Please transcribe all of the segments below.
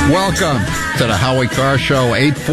Welcome to the Howie Carr Show,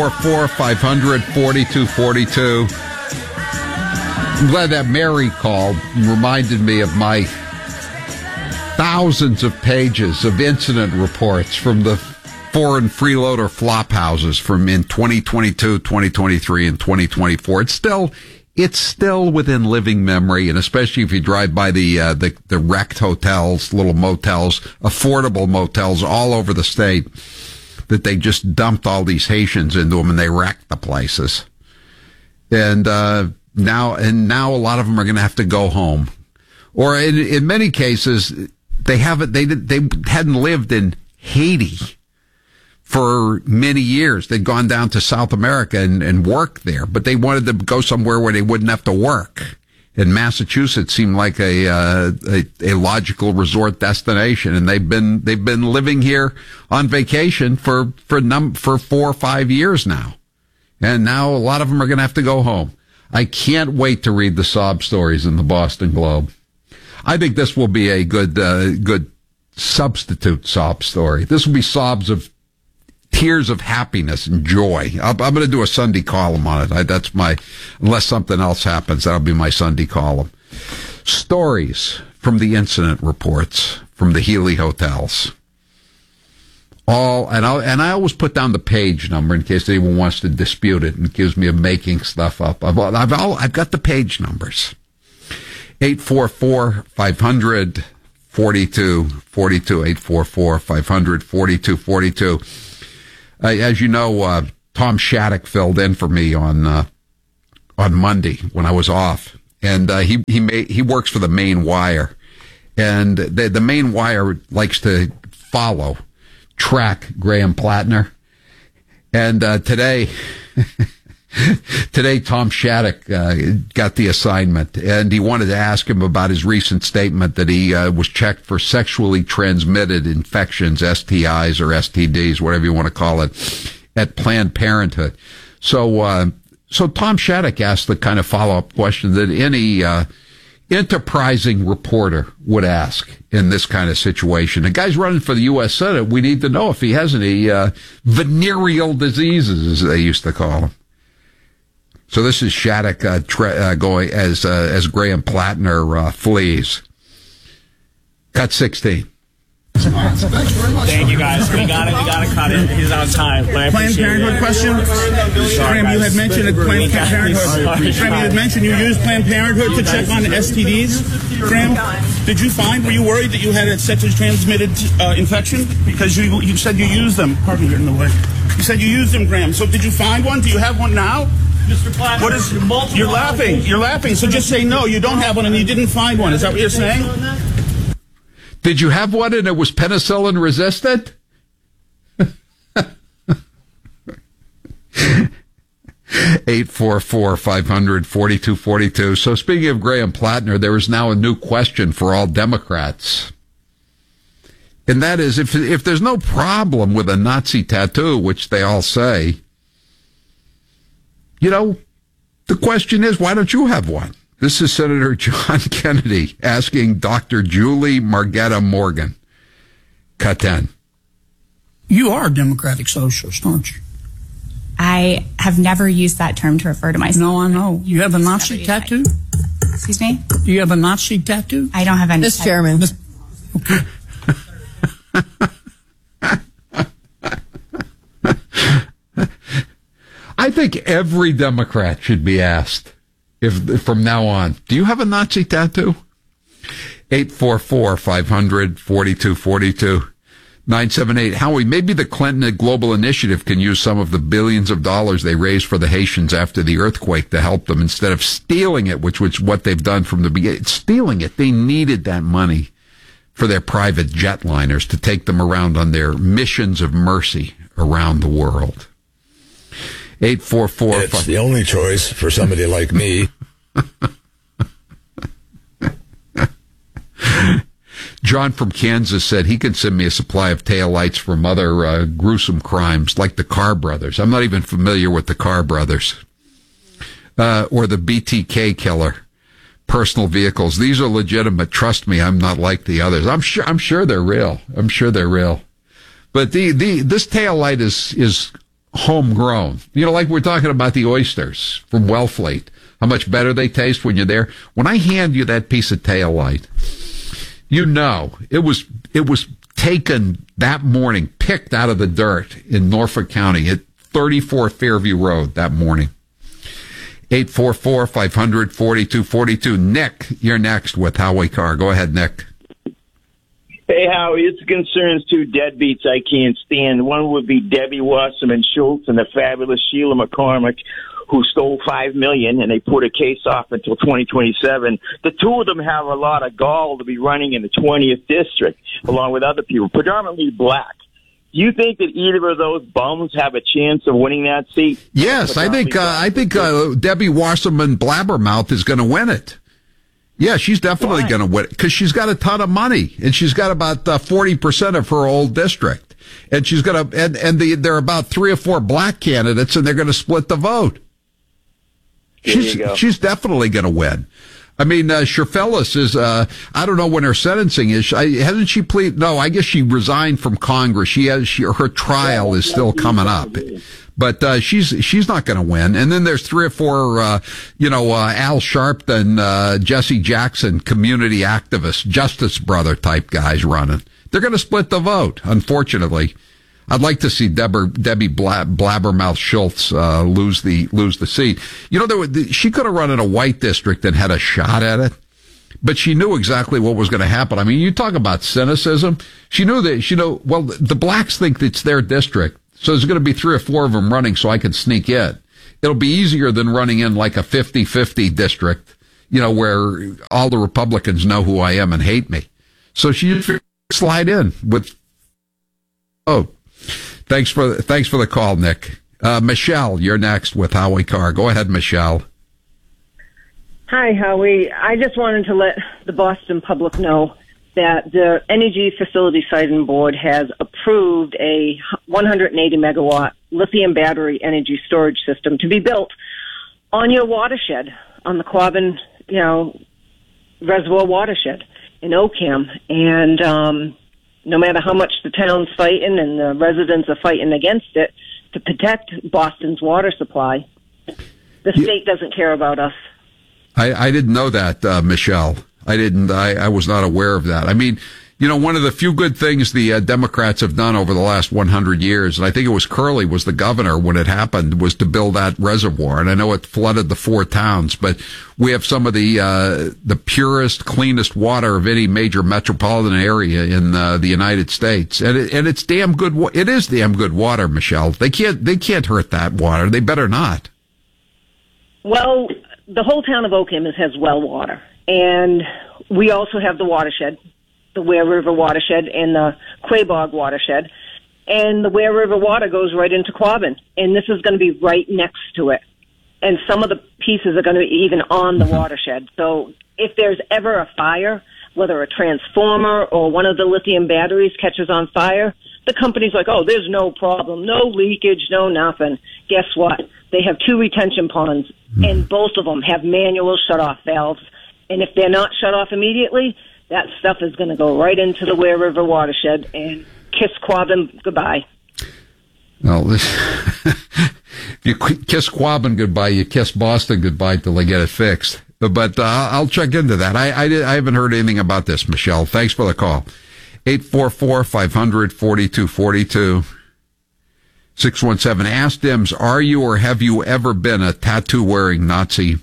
844-500-4242. I'm glad that Mary called and reminded me of my thousands of pages of incident reports from the foreign freeloader flop houses from in 2022, 2023, and 2024. It's still within living memory, and especially if you drive by the wrecked hotels, little motels, affordable motels all over the state, that they just dumped all these Haitians into them and they wrecked the places. And now a lot of them are going to have to go home, or in many cases they hadn't lived in Haiti for many years. They'd gone down to South America and worked there, but they wanted to go somewhere where they wouldn't have to work. And Massachusetts seemed like a logical resort destination, and they've been living here on vacation for 4 or 5 years now. And now a lot of them are going to have to go home. I can't wait to read the sob stories in the Boston Globe. I think this will be a good substitute sob story. This will be sobs of tears of happiness and joy. I'm going to do a Sunday column on it. That's unless something else happens, that'll be my Sunday column. Stories from the incident reports from the Healy hotels. And I always put down the page number in case anyone wants to dispute it and accuse me of making stuff up. I've got the page numbers. 844-500-4242, 844-500-4242. As you know, Tom Shattuck filled in for me on Monday when I was off, and he works for the Maine Wire, and the Maine Wire likes to track Graham Plattner, and today Tom Shattuck got the assignment, and he wanted to ask him about his recent statement that he was checked for sexually transmitted infections, STIs or STDs, whatever you want to call it, at Planned Parenthood. So Tom Shattuck asked the kind of follow-up question that any enterprising reporter would ask in this kind of situation. The guy's running for the U.S. Senate. We need to know if he has any venereal diseases, as they used to call them. So this is Shattuck going as Graham Plattner flees. Cut 16. Thank you, guys. We got to cut it. He's on time. Planned Parenthood question. Graham, you had mentioned at Planned Parenthood. Graham, you had mentioned you used Planned Parenthood to check on STDs. Graham, were you worried that you had a sexually transmitted infection? Because you said you used them. Pardon me, you're in the way. You said you used them, Graham. So did you find one? Do you have one now? Mr. Platt, what is you're laughing? You're laughing. So just say no. You don't have one, and you didn't find one. Is that what you're saying? Did you have one, and it was penicillin resistant? 844-500-4242. So speaking of Graham Plattner, there is now a new question for all Democrats. And that is, if there's no problem with a Nazi tattoo, which they all say, the question is, why don't you have one? This is Senator John Kennedy asking Dr. Julie Margetta Morgan. Cut 10. You are a democratic socialist, aren't you? I have never used that term to refer to myself. No, I know. You have a Nazi tattoo? Excuse me? Do you have a Nazi tattoo? I don't have any. Mr. Chairman. Okay. I think every Democrat should be asked, if from now on, do you have a Nazi tattoo? 844-500-4242. 978. Howie, maybe the Clinton Global Initiative can use some of the billions of dollars they raised for the Haitians after the earthquake to help them instead of stealing it, which was what they've done from the beginning. Stealing it. They needed that money for their private jetliners to take them around on their missions of mercy around the world. 844. It's the only choice for somebody like me. John from Kansas said he can send me a supply of taillights from other gruesome crimes like the Carr brothers. I'm not even familiar with the Carr brothers. Or the BTK killer. Personal vehicles. These are legitimate. Trust me, I'm not like the others. I'm sure they're real. But this taillight is homegrown. You know, like we're talking about the oysters from Wellfleet, how much better they taste when you're there. When I hand you that piece of taillight, you know, it was taken that morning, picked out of the dirt in Norfolk County at 34 Fairview Road that morning. 844-500-4242. Nick, you're next with Howie Carr. Go ahead, Nick. Hey, Howie, it concerns two deadbeats I can't stand. One would be Debbie Wasserman Schultz and the fabulous Sheila McCormick, who stole $5 million, and they put a case off until 2027. The two of them have a lot of gall to be running in the 20th district, along with other people, predominantly black. Do you think that either of those bums have a chance of winning that seat? Yes, I think Debbie Wasserman Blabbermouth is going to win it. Yeah, she's definitely going to win it because she's got a ton of money and she's got about 40% of her old district, and she's going to there are about 3 or 4 black candidates, and they're going to split the vote. She's definitely going to win. I mean, Sherfellis is, I don't know when her sentencing is. Hasn't she pleaded? No, I guess she resigned from Congress. Her trial is still coming up. But, she's not going to win. And then there's 3 or 4, Al Sharpton, Jesse Jackson, community activists, Justice Brother type guys running. They're going to split the vote, unfortunately. I'd like to see Debbie Blabbermouth Schultz lose the seat. You know, she could have run in a white district and had a shot at it, but she knew exactly what was going to happen. I mean, you talk about cynicism. She knew that. Well, the blacks think it's their district, so there's going to be 3 or 4 of them running, so I can sneak in. It'll be easier than running in like a 50-50 district, where all the Republicans know who I am and hate me. So she just slide in with. Oh. Thanks for the call, Nick. Michelle, you're next with Howie Carr. Go ahead, Michelle. Hi, Howie. I just wanted to let the Boston public know that the Energy Facility Siting Board has approved a 180 megawatt lithium battery energy storage system to be built on your watershed, on the Quabbin, reservoir watershed in Ocam. And, no matter how much the town's fighting and the residents are fighting against it to protect Boston's water supply, the state doesn't care about us. I didn't know that, Michelle. I was not aware of that. I mean, one of the few good things the Democrats have done over the last 100 years, and I think it was Curley was the governor when it happened, was to build that reservoir. And I know it flooded the 4 towns, but we have some of the purest, cleanest water of any major metropolitan area in the United States. And it's damn good. It is damn good water, Michelle. They can't hurt that water. They better not. Well, the whole town of Ocam has well water, and we also have the watershed, the Ware River watershed and the Quabog watershed. And the Ware River water goes right into Quabbin. And this is going to be right next to it. And some of the pieces are going to be even on the watershed. So if there's ever a fire, whether a transformer or one of the lithium batteries catches on fire, the company's like, oh, there's no problem, no leakage, no nothing. Guess what? They have 2 retention ponds, and both of them have manual shut-off valves. And if they're not shut off immediately, that stuff is going to go right into the Ware River watershed and kiss Quabbin goodbye. Well, if you kiss Quabbin goodbye, you kiss Boston goodbye till they get it fixed. But I'll check into that. I haven't heard anything about this, Michelle. Thanks for the call. 844-500-4242. 617. Ask Dims, are you or have you ever been a tattoo-wearing Nazi?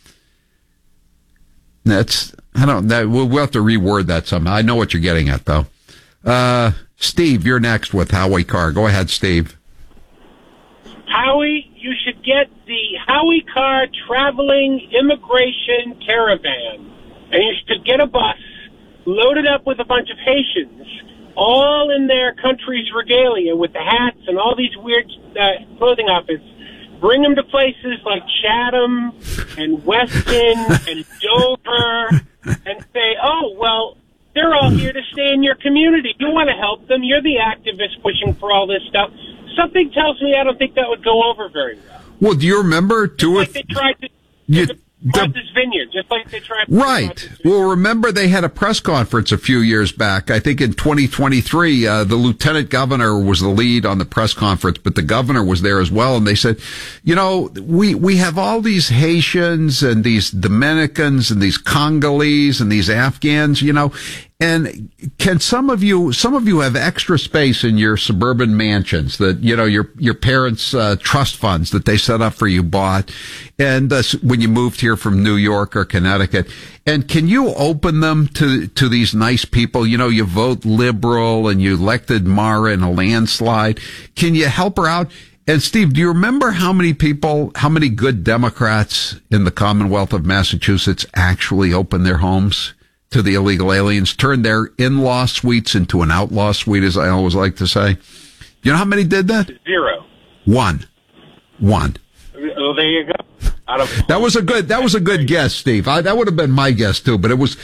We'll have to reword that somehow. I know what you're getting at, though. Steve, you're next with Howie Carr. Go ahead, Steve. Howie, you should get the Howie Carr traveling immigration caravan. And you should get a bus loaded up with a bunch of Haitians, all in their country's regalia with the hats and all these weird clothing outfits. Bring them to places like Chatham and Weston and Dover and say, oh, well, they're all here to stay in your community. You want to help them. You're the activist pushing for all this stuff. Something tells me I don't think that would go over very well. Well, do you remember two like they tried to Martha's Vineyard, just like they tried. Right. Well, remember they had a press conference a few years back. I think in 2023, the lieutenant governor was the lead on the press conference, but the governor was there as well. And they said, you know, we have all these Haitians and these Dominicans and these Congolese and these Afghans, you know, and can some of you have extra space in your suburban mansions that, you know, your parents' trust funds that they set up for you bought, and when you moved here from New York or Connecticut, and can you open them to these nice people? You know, you vote liberal and you elected Mara in a landslide. Can you help her out? And Steve, do you remember how many good Democrats in the Commonwealth of Massachusetts actually opened their homes to the illegal aliens, turned their in-law suites into an outlaw suite, as I always like to say? You know how many did that? 0. One. Well, there you go. That was a good guess, Steve. That would have been my guess too, but it was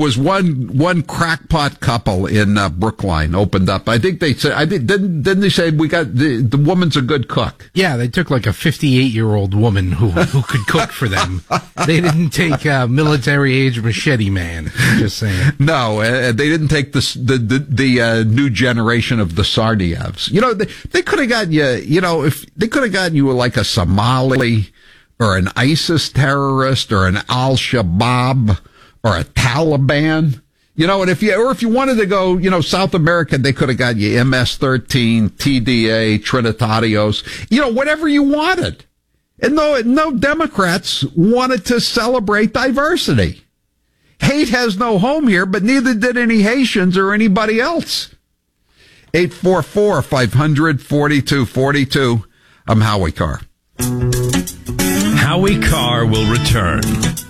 one crackpot couple in Brookline opened up. I think they said, didn't they say we got the woman's a good cook? Yeah, they took like a 58-year-old woman who could cook for them. They didn't take a military age machete man. Just saying. No, they didn't take the new generation of the Sardievs. You know, they could have gotten you. You know, if they could have gotten you like a Somali, or an ISIS terrorist, or an Al-Shabaab, or a Taliban. You know, and if you wanted to go, you know, South America, they could have got you MS-13, TDA, Trinitarios, you know, whatever you wanted. And no Democrats wanted to celebrate diversity. Hate has no home here, but neither did any Haitians or anybody else. 844-500-4242. I'm Howie Carr. Howie Carr will return